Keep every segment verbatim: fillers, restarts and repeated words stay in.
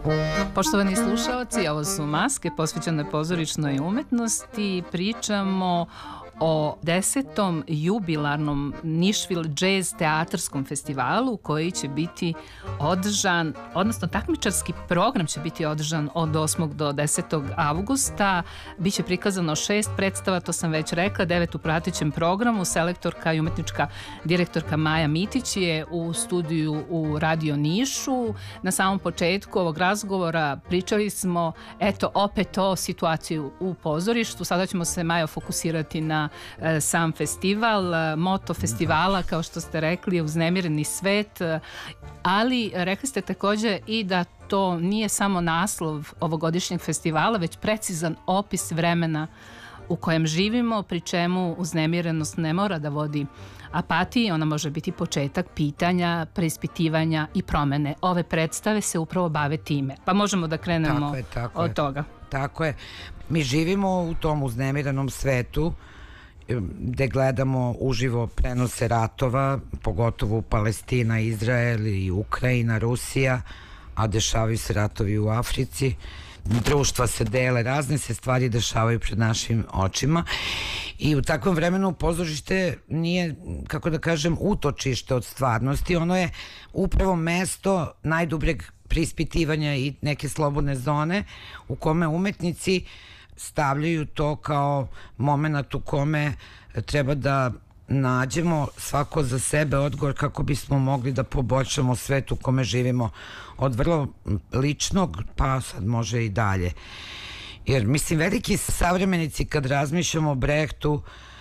Poštovani slušaoci, ovo su Maske posvećene pozorišnoj umetnosti. Pričamo o desetom jubilarnom Nišvil Jazz teatarskom festivalu koji će biti održan, odnosno takmičarski program će biti održan od osmog do desetog avgusta. Biće prikazano šest predstava, to sam već rekla, devet u pratećem programu. Selektorka i umetnička direktorka Maja Mitić je u studiju u Radio Nišu. Na samom početku ovog razgovora pričali smo, eto, opet o situaciju u pozorištu. Sada ćemo se, Maja, fokusirati na sam festival. Moto festivala, kao što ste rekli, je uznemireni svet, ali rekli ste takođe i da to nije samo naslov ovogodišnjeg festivala, već precizan opis vremena u kojem živimo, pri čemu uznemirenost ne mora da vodi apatiji, ona može biti početak pitanja, preispitivanja i promene. Ove predstave se upravo bave time. Pa možemo da krenemo tako je, tako od je. toga. Tako je. Mi živimo u tom uznemirenom svetu gde gledamo uživo prenose ratova, pogotovo Palestina, Izrael i Ukrajina, Rusija, a dešavaju se ratovi u Africi. Društva se dele, razne se stvari dešavaju pred našim očima i u takvom vremenu pozorište nije, kako da kažem, utočište od stvarnosti, ono je upravo mesto najdubljeg preispitivanja i neke slobodne zone u kome umetnici stavljaju to kao moment u kome treba da nađemo svako za sebe odgovor kako bismo mogli da poboljšamo svet u kome živimo, od vrlo ličnog pa sad može i dalje. Jer mislim, veliki savremenici kad razmišljamo o Brehtu,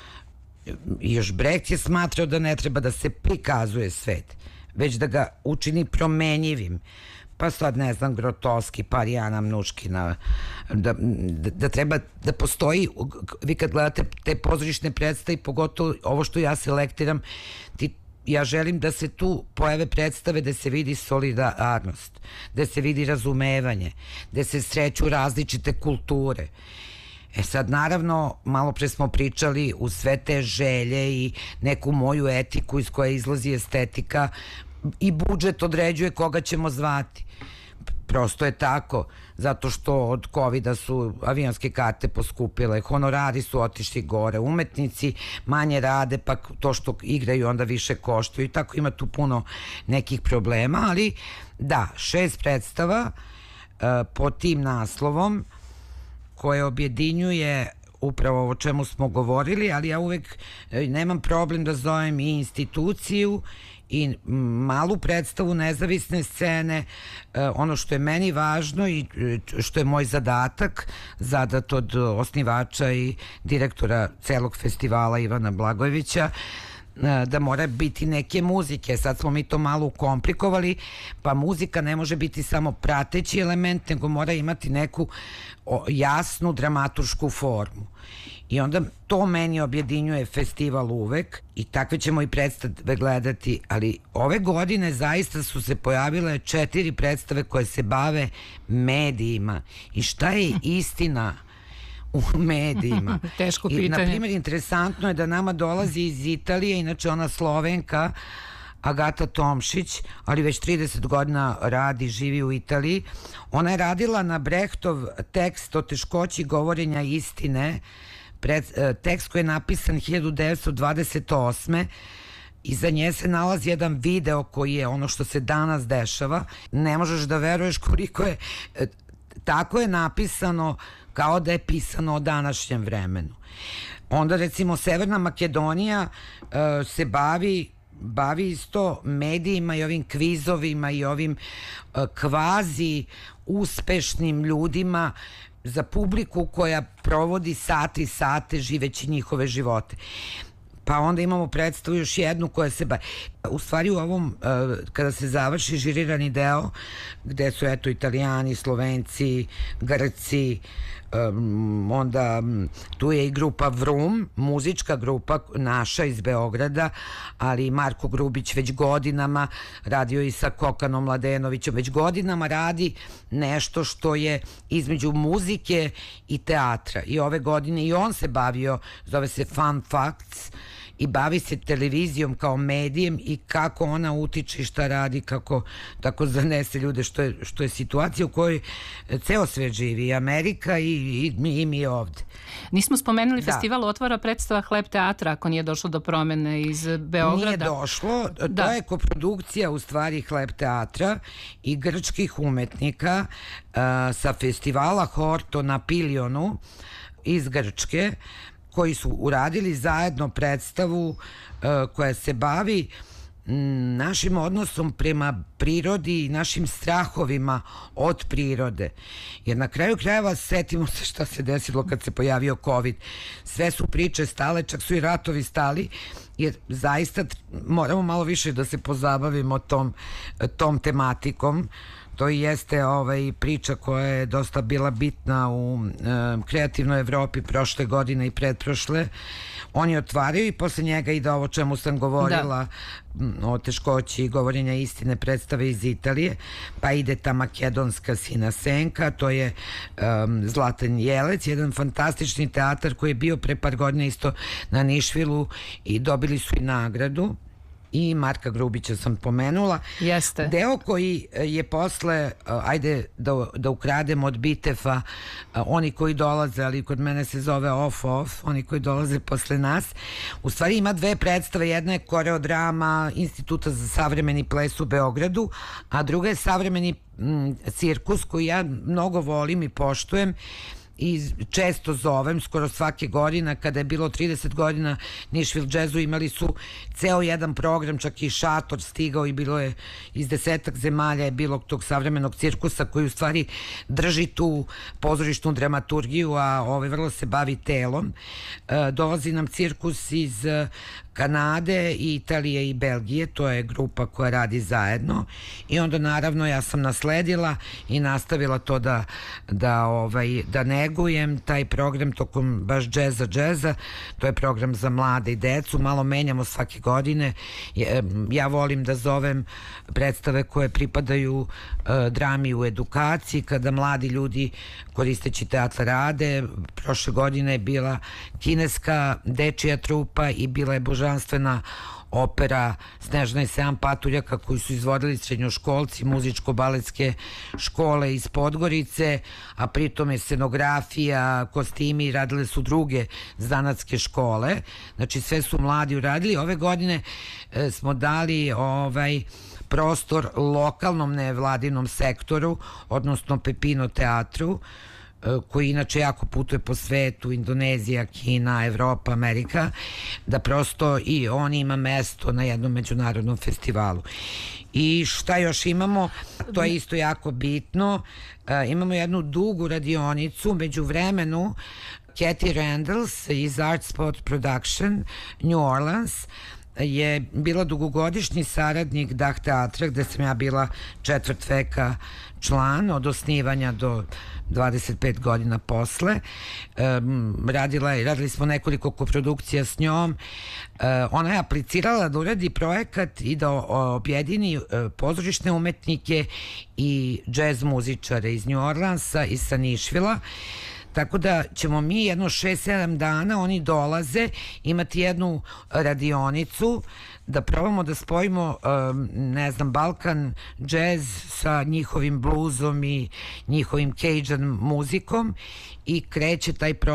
još Breht je smatrao da ne treba da se prikazuje svet, već da ga učini promenjivim. Pa sad ne znam, Grotowski, Parijana Mnuškina, da, da, da treba da postoji, vi kad gledate te pozorišne predstave, pogotovo ovo što ja selektiram, ti, ja želim da se tu pojave predstave da se vidi solidarnost, da se vidi razumevanje, da se sreću različite kulture. E sad, naravno, malo pre smo pričali u sve te želje i neku moju etiku iz koje izlazi estetika, i budžet određuje koga ćemo zvati. Prosto je tako, zato što od kovida su avionske karte poskupile, honorari su otišli gore, umetnici manje rade, pa to što igraju onda više koštaju i tako ima tu puno nekih problema, ali da, šest predstava uh, pod tim naslovom koje objedinjuje upravo o čemu smo govorili, ali ja uvek nemam problem da zovem i instituciju i malu predstavu nezavisne scene. Ono što je meni važno i što je moj zadatak, zadat od osnivača i direktora celog festivala Ivana Blagojevića, da mora biti neke muzike. Sad smo mi to malo komplikovali, pa muzika ne može biti samo prateći element, nego mora imati neku jasnu dramaturšku formu. I onda to meni objedinjuje festival uvek i takve ćemo i predstave gledati, ali ove godine zaista su se pojavile četiri predstave koje se bave medijima. I šta je istina u medijima? Teško pitanje. I, na primjer, interesantno je da nama dolazi iz Italije, inače ona Slovenka, Agata Tomšić, ali već trideset godina radi, živi u Italiji. Ona je radila na Brehtov tekst o teškoći govorenja istine, pred, tekst koji je napisan hiljadu devetsto dvadeset osme. Iza nje se nalazi jedan video koji je ono što se danas dešava. Ne možeš da veruješ koliko je, tako je napisano kao da je pisano o današnjem vremenu. Onda recimo Severna Makedonija uh, se bavi bavi isto medijima i ovim kvizovima i ovim uh, kvazi uspešnim ljudima za publiku koja provodi sate i sate živeći njihove živote. Pa onda imamo predstavu još jednu koja se ba... U stvari u ovom, uh, kada se završi žirirani deo, gde su eto Italijani, Slovenci, Grci, um, onda um, tu je i grupa Vrum, muzička grupa naša iz Beograda, ali Marko Grubić već godinama radio i sa Kokanom Mladenovićem, već godinama radi nešto što je između muzike i teatra. I ove godine i on se bavio, zove se Fun Facts, i bavi se televizijom kao medijem i kako ona utiče i šta radi, kako tako zanese ljude, što je, što je situacija u kojoj ceo svet živi, i Amerika i, i, mi, i mi ovde. Nismo spomenuli, Da. festival otvara predstava Hleb teatra, ako nije došlo do promene iz Beograda. Nije došlo, to Da. je koprodukcija u stvari Hleb teatra i grčkih umetnika uh, sa festivala Horto na Pilionu iz Grčke, koji su uradili zajedno predstavu uh, koja se bavi m, našim odnosom prema prirodi i našim strahovima od prirode. Jer na kraju krajeva setimo se šta se desilo kad se pojavio COVID. Sve su priče stale, čak su i ratovi stali, jer zaista moramo malo više da se pozabavimo tom, tom tematikom. To i jeste ovaj, priča koja je dosta bila bitna u e, kreativnoj Evropi prošle godine i pretprošle. Oni otvaraju i posle njega ide ovo čemu sam govorila, da. O teškoći govorenja istine, predstave iz Italije, pa ide ta makedonska Sina Senka, to je um, Zlatan Jelec, jedan fantastični teatar koji je bio pre par godina isto na Nišvilu i dobili su i nagradu. I Marka Grubića sam pomenula. Jeste. Deo koji je posle, ajde da, da ukrademo od Bitefa, oni koji dolaze, ali kod mene se zove off-off, oni koji dolaze posle nas, u stvari ima dve predstave, jedna je koreodrama Instituta za savremeni ples u Beogradu, a druga je savremeni m, cirkus koji ja mnogo volim i poštujem i često zovem, skoro svake godine. Kada je bilo trideset godina Nišvil džezu, imali su ceo jedan program, čak i šator stigao i bilo je iz desetak zemalja je bilo tog savremenog cirkusa koji u stvari drži tu pozorišnu dramaturgiju, a ovaj vrlo se bavi telom. E, dolazi nam cirkus iz Kanade, Italije i Belgije, to je grupa koja radi zajedno, i onda naravno ja sam nasledila i nastavila to da, da, ovaj, da negujem taj program tokom baš džeza džeza, to je program za mlade i decu, malo menjamo svake godine. Ja volim da zovem predstave koje pripadaju uh, drami u edukaciji, kada mladi ljudi koristeći teatr rade. Prošle godine je bila kineska dečija trupa i bila je božanstvena opera Snežana i sedam patuljaka koju su izvodili srednjoškolci muzičko-baletske škole iz Podgorice, a pritom je scenografija, kostimi radile su druge zanatske škole. Znači sve su mladi uradili. Ove godine e, smo dali ovaj prostor lokalnom nevladinom sektoru, odnosno Pepino teatru, koji inače jako putuje po svetu, Indonezija, Kina, Evropa, Amerika, da prosto i on ima mesto na jednom međunarodnom festivalu. I šta još imamo? To je isto jako bitno. E, imamo jednu dugu radionicu, među vremenu Cathy Randalls iz Art Spot Production, New Orleans, je bila dugogodišnji saradnik Dah teatra, gde sam ja bila četvrt veka član od osnivanja do dvadeset pet godina posle. Um, radila je, radili smo nekoliko koprodukcija s njom. Uh, ona je aplicirala da uradi projekat i da objedini uh, pozorišne umetnike i džez muzičare iz New Orleansa i sa Nišvila. Tako da ćemo mi jedno šest sedam dana, oni dolaze, imati jednu radionicu, da probamo da spojimo, um, ne znam, Balkan džez sa njihovim bluzom i njihovim cajun muzikom, i kreće taj projekat